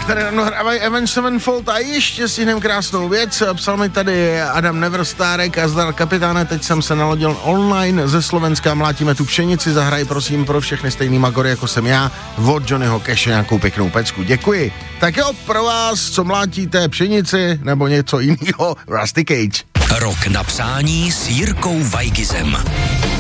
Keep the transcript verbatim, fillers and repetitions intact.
Tak tady no, hrávají Avenged Sevenfold a ještě si jdem krásnou věc. Psal mi tady Adam Neverstárek a zdar kapitáne, teď jsem se nalodil online ze Slovenska, mlátíme tu pšenici, zahraj prosím pro všechny stejný magory, jako jsem já, od Johnnyho Cashe nějakou pěknou pecku. Děkuji. Tak jo, pro vás, co mlátíte pšenici nebo něco jiného, Rusty Cage. Rok na přání s Jirkou Weigizem.